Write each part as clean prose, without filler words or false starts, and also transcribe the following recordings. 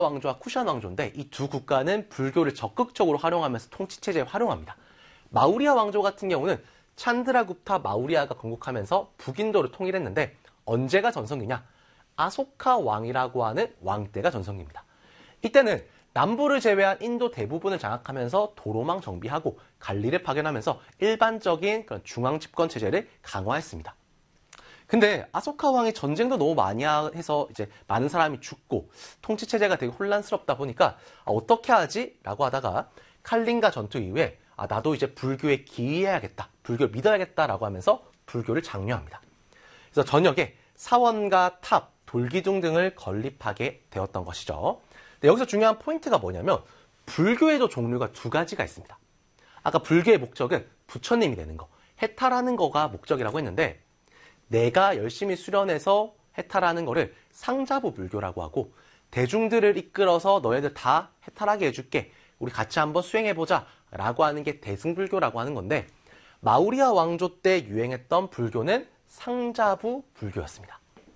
왕조와 쿠샨 왕조인데 이 두 국가는 불교를 적극적으로 활용하면서 통치체제에 활용합니다. 마우리아 왕조 같은 경우는 찬드라굽타 마우리아가 건국하면서 북인도를 통일했는데 언제가 전성기냐? 아소카 왕이라고 하는 왕 때가 전성기입니다. 이때는 남부를 제외한 인도 대부분을 장악하면서 도로망 정비하고 관리를 파견하면서 일반적인 그런 중앙 집권 체제를 강화했습니다. 근데 아소카 왕이 전쟁도 너무 많이 해서 이제 많은 사람이 죽고 통치 체제가 되게 혼란스럽다 보니까 어떻게 하지? 라고 하다가 칼린가 전투 이후에 나도 이제 불교에 기이해야겠다, 불교를 믿어야겠다라고 하면서 불교를 장려합니다. 그래서 전역에 사원과 탑, 돌기둥 등을 건립하게 되었던 것이죠. 근데 여기서 중요한 포인트가 뭐냐면 불교에도 종류가 두 가지가 있습니다. 아까 불교의 목적은 부처님이 되는 거, 해탈하는 거가 목적이라고 했는데 내가 열심히 수련해서 해탈하는 거를 상자부 불교라고 하고 대중들을 이끌어서 너희들 다 해탈하게 해줄게, 우리 같이 한번 수행해보자 라고 하는 게 대승불교라고 하는 건데 마우리아 왕조 때 유행했던 불교는 상자부 불교였습니다.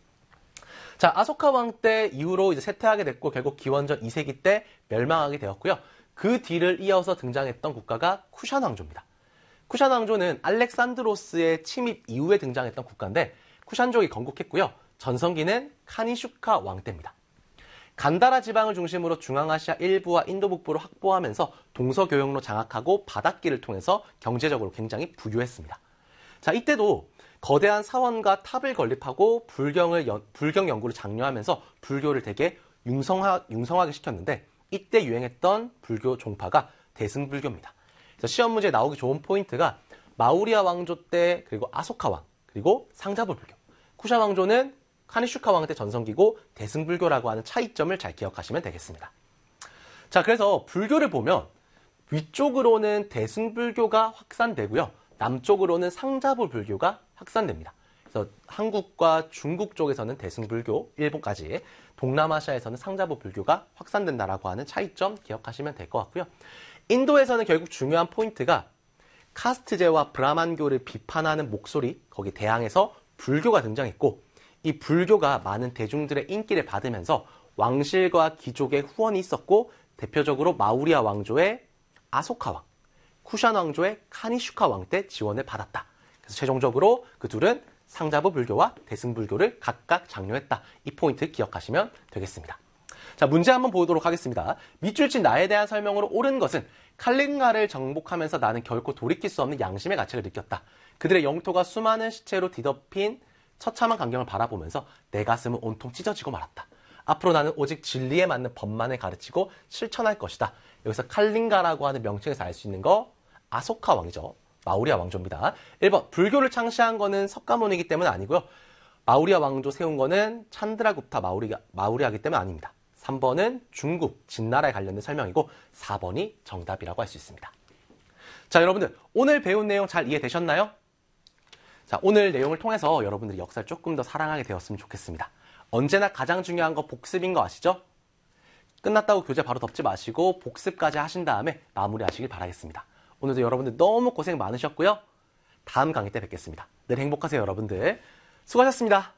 자, 아소카 왕 때 이후로 이제 쇠퇴하게 됐고 결국 기원전 2세기 때 멸망하게 되었고요. 그 뒤를 이어서 등장했던 국가가 쿠샨 왕조입니다. 쿠샨 왕조는 알렉산드로스의 침입 이후에 등장했던 국가인데 쿠샨족이 건국했고요. 전성기는 카니슈카 왕 때입니다. 간다라 지방을 중심으로 중앙아시아 일부와 인도 북부를 확보하면서 동서교역로 장악하고 바닷길을 통해서 경제적으로 굉장히 부유했습니다. 자, 이때도 거대한 사원과 탑을 건립하고 불경 연구를 장려하면서 불교를 되게 융성하게 시켰는데 이때 유행했던 불교 종파가 대승불교입니다. 그래서 시험 문제에 나오기 좋은 포인트가 마우리아 왕조 때 그리고 아소카 왕 그리고 상자부 불교, 쿠샨 왕조는 카니슈카 왕 때 전성기고 대승불교라고 하는 차이점을 잘 기억하시면 되겠습니다. 자, 그래서 불교를 보면 위쪽으로는 대승불교가 확산되고요. 남쪽으로는 상자부 불교가 확산됩니다. 그래서 한국과 중국 쪽에서는 대승불교, 일본까지, 동남아시아에서는 상자부 불교가 확산된다라고 하는 차이점 기억하시면 될 것 같고요. 인도에서는 결국 중요한 포인트가 카스트제와 브라만교를 비판하는 목소리, 거기 대항해서 불교가 등장했고 이 불교가 많은 대중들의 인기를 받으면서 왕실과 귀족의 후원이 있었고 대표적으로 마우리아 왕조의 아소카 왕, 쿠샨 왕조의 카니슈카 왕 때 지원을 받았다. 그래서 최종적으로 그 둘은 상자부 불교와 대승불교를 각각 장려했다. 이 포인트 기억하시면 되겠습니다. 자, 문제 한번 보도록 하겠습니다. 밑줄 친 나에 대한 설명으로 옳은 것은 칼린가를 정복하면서 나는 결코 돌이킬 수 없는 양심의 가치를 느꼈다. 그들의 영토가 수많은 시체로 뒤덮인 처참한 광경을 바라보면서 내 가슴은 온통 찢어지고 말았다. 앞으로 나는 오직 진리에 맞는 법만을 가르치고 실천할 것이다. 여기서 칼린가라고 하는 명칭에서 알 수 있는 거 아소카 왕이죠. 마우리아 왕조입니다. 1번, 불교를 창시한 거는 석가모니이기 때문 아니고요. 마우리아 왕조 세운 거는 찬드라굽타 마우리아이기 때문 아닙니다. 3번은 중국, 진나라에 관련된 설명이고 4번이 정답이라고 할 수 있습니다. 자, 여러분들 오늘 배운 내용 잘 이해되셨나요? 자, 오늘 내용을 통해서 여러분들이 역사를 조금 더 사랑하게 되었으면 좋겠습니다. 언제나 가장 중요한 거 복습인 거 아시죠? 끝났다고 교재 바로 덮지 마시고 복습까지 하신 다음에 마무리하시길 바라겠습니다. 오늘도 여러분들 너무 고생 많으셨고요. 다음 강의 때 뵙겠습니다. 늘 행복하세요, 여러분들. 수고하셨습니다.